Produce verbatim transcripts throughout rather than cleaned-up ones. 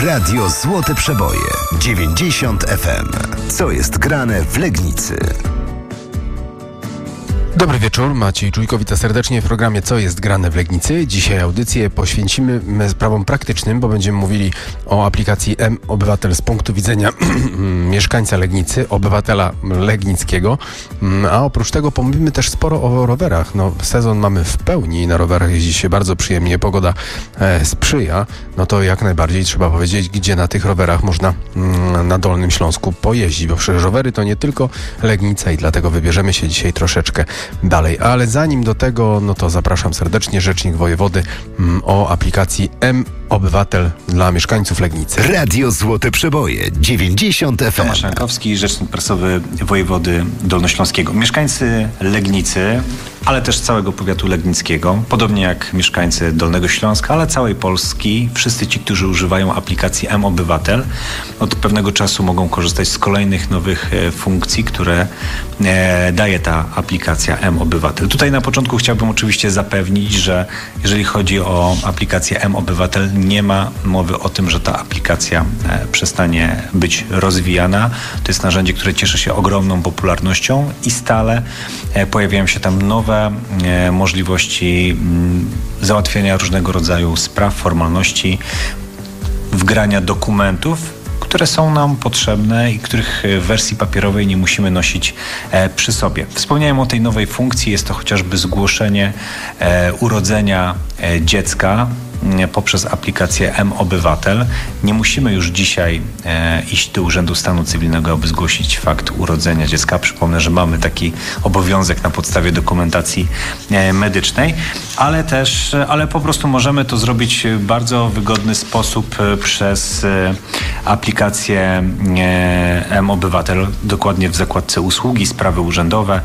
Radio Złote Przeboje dziewięćdziesiąt F M. Co jest grane w Legnicy? Dobry wieczór, Maciej Czujko, witam serdecznie w programie Co jest grane w Legnicy. Dzisiaj audycję poświęcimy sprawom praktycznym, bo będziemy mówili o aplikacji M-Obywatel z punktu widzenia mieszkańca Legnicy, obywatela legnickiego, a oprócz tego pomówimy też sporo o rowerach. No, sezon mamy w pełni, na rowerach jeździ się bardzo przyjemnie, pogoda e, sprzyja, no to jak najbardziej trzeba powiedzieć, gdzie na tych rowerach można mm, na Dolnym Śląsku pojeździć, bo przecież rowery to nie tylko Legnica i dlatego wybierzemy się dzisiaj troszeczkę dalej. Ale zanim do tego, no to zapraszam serdecznie, rzecznik wojewody mm, o aplikacji M-Obywatel dla mieszkańców Legnicy. Radio Złote Przeboje dziewięćdziesiąt F M. Tomasz Jankowski, rzecznik prasowy wojewody dolnośląskiego. Mieszkańcy Legnicy, ale też całego powiatu legnickiego, podobnie jak mieszkańcy Dolnego Śląska, ale całej Polski, wszyscy ci, którzy używają aplikacji M-Obywatel, od pewnego czasu mogą korzystać z kolejnych nowych e, funkcji, które e, daje ta aplikacja M-Obywatel. Tutaj na początku chciałbym oczywiście zapewnić, że jeżeli chodzi o aplikację M-Obywatel, nie ma mowy o tym, że ta aplikacja e, przestanie być rozwijana. To jest narzędzie, które cieszy się ogromną popularnością i stale e, pojawiają się tam nowe e, możliwości m, załatwiania różnego rodzaju spraw, formalności, wgrania dokumentów, które są nam potrzebne i których w wersji papierowej nie musimy nosić e, przy sobie. Wspomniałem o tej nowej funkcji, jest to chociażby zgłoszenie e, urodzenia e, dziecka poprzez aplikację M-Obywatel. Nie musimy już dzisiaj e, iść do Urzędu Stanu Cywilnego, aby zgłosić fakt urodzenia dziecka. Przypomnę, że mamy taki obowiązek na podstawie dokumentacji e, medycznej, ale też, ale po prostu możemy to zrobić w bardzo wygodny sposób e, przez e, aplikację e, M-Obywatel, dokładnie w zakładce usługi, sprawy urzędowe.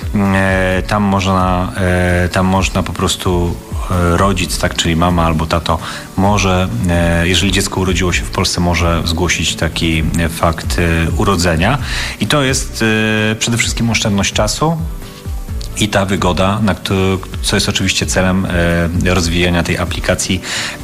E, tam można, e, tam można po prostu rodzic, tak, czyli mama albo tato, może, jeżeli dziecko urodziło się w Polsce, może zgłosić taki fakt urodzenia. I to jest przede wszystkim oszczędność czasu i ta wygoda, na który, co jest oczywiście celem e, rozwijania tej aplikacji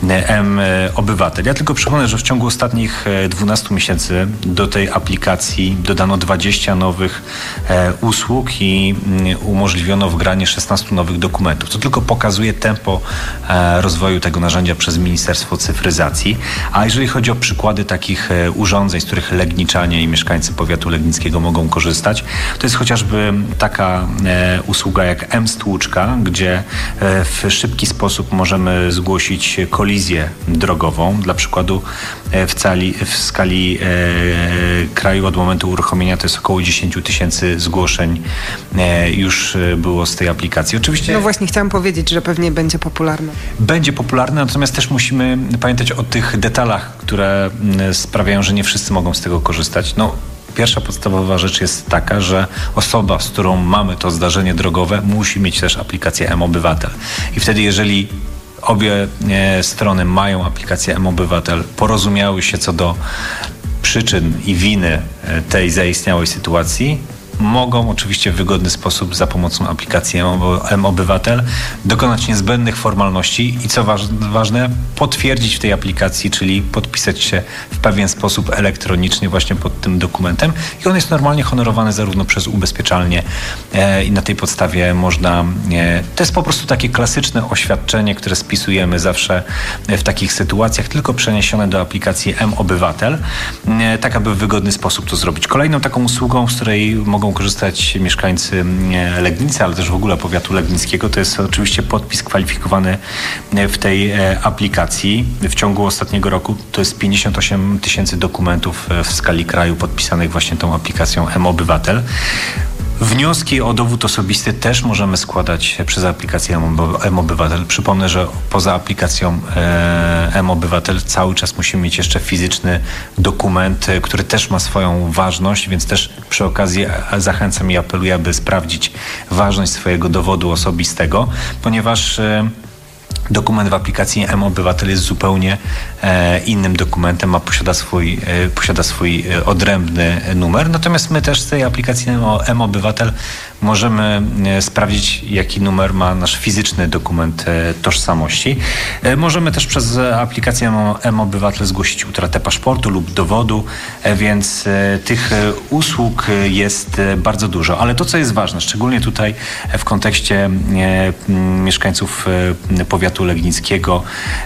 M-Obywatel. Ja tylko przypomnę, że w ciągu ostatnich dwunastu miesięcy do tej aplikacji dodano dwadzieścia nowych e, usług i m, umożliwiono wgranie szesnastu nowych dokumentów. To tylko pokazuje tempo e, rozwoju tego narzędzia przez Ministerstwo Cyfryzacji. A jeżeli chodzi o przykłady takich e, urządzeń, z których legniczanie i mieszkańcy powiatu legnickiego mogą korzystać, to jest chociażby taka e, usługa, usługa jak M-Stłuczka, gdzie w szybki sposób możemy zgłosić kolizję drogową. Dla przykładu w, cali, w skali e, kraju od momentu uruchomienia to jest około dziesięć tysięcy zgłoszeń e, już było z tej aplikacji. Oczywiście no właśnie chciałam powiedzieć, że pewnie będzie popularne. Będzie popularne, natomiast też musimy pamiętać o tych detalach, które sprawiają, że nie wszyscy mogą z tego korzystać. No, pierwsza podstawowa rzecz jest taka, że osoba, z którą mamy to zdarzenie drogowe, musi mieć też aplikację M-Obywatel. I wtedy, jeżeli obie e, strony mają aplikację M-Obywatel, porozumiały się co do przyczyn i winy e, tej zaistniałej sytuacji, mogą oczywiście w wygodny sposób za pomocą aplikacji M-Obywatel dokonać niezbędnych formalności i co ważne, potwierdzić w tej aplikacji, czyli podpisać się w pewien sposób elektronicznie właśnie pod tym dokumentem i on jest normalnie honorowany zarówno przez ubezpieczalnię e, i na tej podstawie można, e, to jest po prostu takie klasyczne oświadczenie, które spisujemy zawsze w takich sytuacjach, tylko przeniesione do aplikacji M-Obywatel, e, tak aby w wygodny sposób to zrobić. Kolejną taką usługą, z której mogą korzystać mieszkańcy Legnicy, ale też w ogóle powiatu legnickiego, to jest oczywiście podpis kwalifikowany w tej aplikacji. W ciągu ostatniego roku to jest pięćdziesiąt osiem tysięcy dokumentów w skali kraju podpisanych właśnie tą aplikacją M-Obywatel. Wnioski o dowód osobisty też możemy składać przez aplikację M-Obywatel. Przypomnę, że poza aplikacją e, M-Obywatel cały czas musimy mieć jeszcze fizyczny dokument, który też ma swoją ważność, więc też przy okazji zachęcam i apeluję, aby sprawdzić ważność swojego dowodu osobistego, ponieważ e, dokument w aplikacji M-Obywatel jest zupełnie e, innym dokumentem, a posiada swój, e, posiada swój odrębny numer. Natomiast my też z tej aplikacji M-Obywatel możemy sprawdzić, jaki numer ma nasz fizyczny dokument tożsamości. Możemy też przez aplikację M-Obywatel zgłosić utratę paszportu lub dowodu, więc tych usług jest bardzo dużo. Ale to, co jest ważne, szczególnie tutaj w kontekście mieszkańców powiatu legnickiego,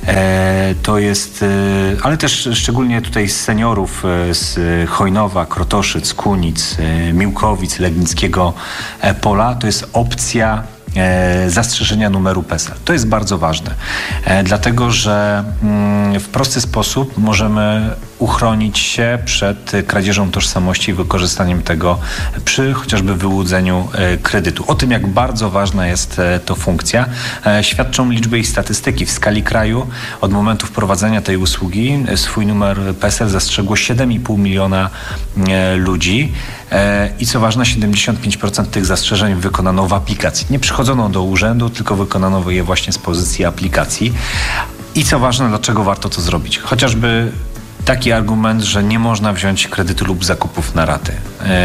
to jest, ale też szczególnie tutaj z seniorów z Chojnowa, Krotoszyc, Kunic, Miłkowic, Legnickiego Pola, to jest opcja e, zastrzeżenia numeru P E S E L. To jest bardzo ważne, e, dlatego że mm, w prosty sposób możemy uchronić się przed kradzieżą tożsamości i wykorzystaniem tego przy chociażby wyłudzeniu e, kredytu. O tym, jak bardzo ważna jest e, to funkcja, e, świadczą liczby i statystyki. W skali kraju od momentu wprowadzenia tej usługi e, swój numer P E S E L zastrzegło siedem i pół miliona e, ludzi. I co ważne, siedemdziesiąt pięć procent tych zastrzeżeń wykonano w aplikacji. Nie przychodzono do urzędu, tylko wykonano je właśnie z pozycji aplikacji. I co ważne, dlaczego warto to zrobić? Chociażby taki argument, że nie można wziąć kredytu lub zakupów na raty.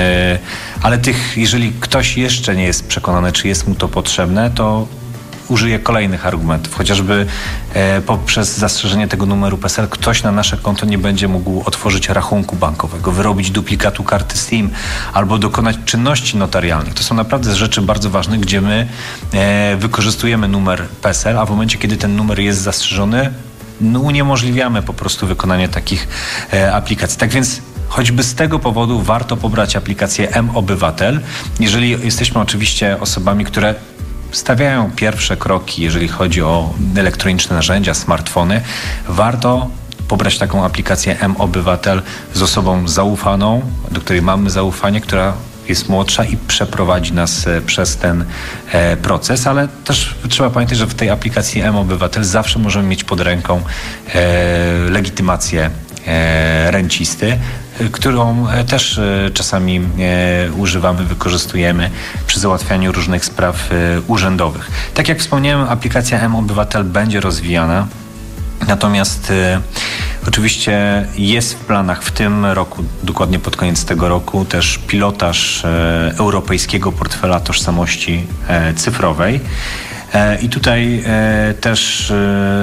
Ale tych, jeżeli ktoś jeszcze nie jest przekonany, czy jest mu to potrzebne, to użyję kolejnych argumentów. Chociażby e, poprzez zastrzeżenie tego numeru P E S E L ktoś na nasze konto nie będzie mógł otworzyć rachunku bankowego, wyrobić duplikatu karty SIM albo dokonać czynności notarialnych. To są naprawdę rzeczy bardzo ważne, gdzie my e, wykorzystujemy numer P E S E L, a w momencie, kiedy ten numer jest zastrzeżony, no, uniemożliwiamy po prostu wykonanie takich e, aplikacji. Tak więc choćby z tego powodu warto pobrać aplikację M-Obywatel. Jeżeli jesteśmy oczywiście osobami, które stawiają pierwsze kroki, jeżeli chodzi o elektroniczne narzędzia, smartfony, warto pobrać taką aplikację M-Obywatel z osobą zaufaną, do której mamy zaufanie, która jest młodsza i przeprowadzi nas przez ten e, proces, ale też trzeba pamiętać, że w tej aplikacji M-Obywatel zawsze możemy mieć pod ręką e, legitymację e, rencisty, którą też czasami używamy, wykorzystujemy przy załatwianiu różnych spraw urzędowych. Tak jak wspomniałem, aplikacja M-Obywatel będzie rozwijana, natomiast oczywiście jest w planach w tym roku, dokładnie pod koniec tego roku, też pilotaż europejskiego portfela tożsamości cyfrowej. I tutaj też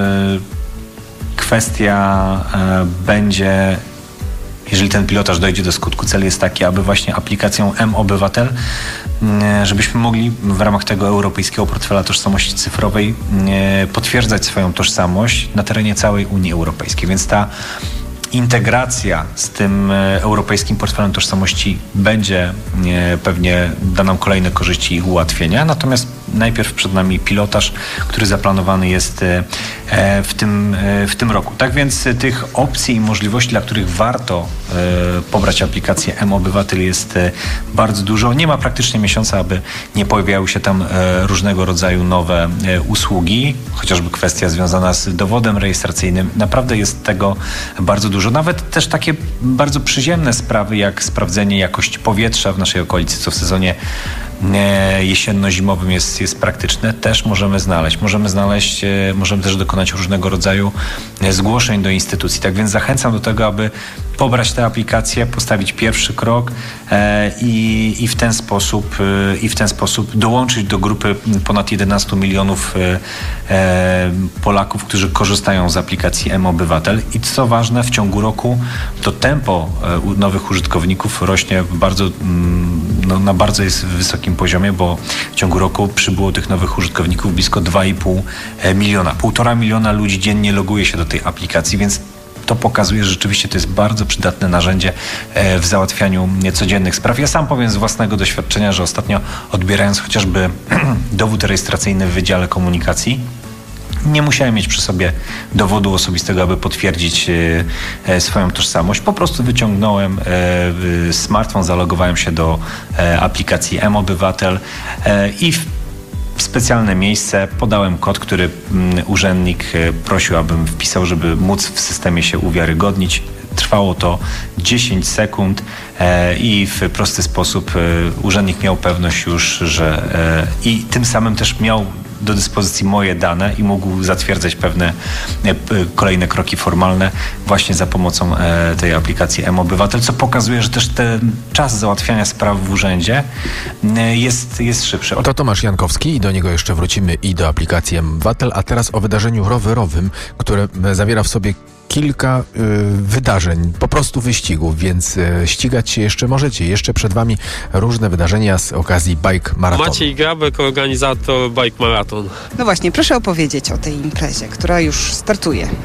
kwestia będzie, jeżeli ten pilotaż dojdzie do skutku, cel jest taki, aby właśnie aplikacją M-Obywatel, żebyśmy mogli w ramach tego europejskiego portfela tożsamości cyfrowej potwierdzać swoją tożsamość na terenie całej Unii Europejskiej. Więc ta integracja z tym europejskim portfelem tożsamości będzie pewnie da nam kolejne korzyści i ułatwienia. Natomiast najpierw przed nami pilotaż, który zaplanowany jest w tym, w tym roku. Tak więc tych opcji i możliwości, dla których warto pobrać aplikację M-Obywatel jest bardzo dużo. Nie ma praktycznie miesiąca, aby nie pojawiały się tam różnego rodzaju nowe usługi, chociażby kwestia związana z dowodem rejestracyjnym. Naprawdę jest tego bardzo dużo. Nawet też takie bardzo przyziemne sprawy, jak sprawdzenie jakości powietrza w naszej okolicy, co w sezonie jesienno-zimowym jest, jest praktyczne, też możemy znaleźć. Możemy znaleźć, możemy też dokonać różnego rodzaju zgłoszeń do instytucji. Tak więc zachęcam do tego, aby pobrać tę aplikację, postawić pierwszy krok e, i, i w ten sposób e, i w ten sposób dołączyć do grupy ponad jedenastu milionów e, Polaków, którzy korzystają z aplikacji M-Obywatel. I co ważne, w ciągu roku to tempo e, nowych użytkowników rośnie w bardzo, mm, no, na bardzo jest wysokim poziomie, bo w ciągu roku przybyło tych nowych użytkowników blisko dwa i pół miliona. Półtora miliona ludzi dziennie loguje się do tej aplikacji, więc to pokazuje, że rzeczywiście to jest bardzo przydatne narzędzie w załatwianiu codziennych spraw. Ja sam powiem z własnego doświadczenia, że ostatnio odbierając chociażby dowód rejestracyjny w Wydziale Komunikacji, nie musiałem mieć przy sobie dowodu osobistego, aby potwierdzić e, swoją tożsamość. Po prostu wyciągnąłem e, smartfon, zalogowałem się do e, aplikacji M-Obywatel e, i w specjalne miejsce podałem kod, który m, urzędnik e, prosił, abym wpisał, żeby móc w systemie się uwiarygodnić. Trwało to dziesięć sekund e, i w prosty sposób e, urzędnik miał pewność już, że e, i tym samym też miał do dyspozycji moje dane i mógł zatwierdzać pewne e, kolejne kroki formalne właśnie za pomocą e, tej aplikacji M-Obywatel, co pokazuje, że też ten czas załatwiania spraw w urzędzie e, jest, jest szybszy. To Tomasz Jankowski i do niego jeszcze wrócimy i do aplikacji M-Obywatel, a teraz o wydarzeniu rowerowym, które zawiera w sobie kilka y, wydarzeń, po prostu wyścigów, więc y, ścigać się jeszcze możecie. Jeszcze przed wami różne wydarzenia z okazji Bike Maratonu. Maciej Grabek, organizator Bike Marathon. No właśnie, proszę opowiedzieć o tej imprezie, która już startuje.